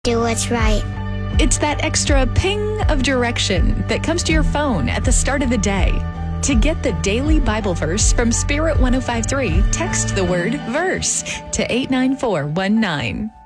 Do what's right. It's that extra ping of direction that comes to your phone at the start of the day. To get the daily Bible verse from Spirit 105.3, text the word verse to 89419.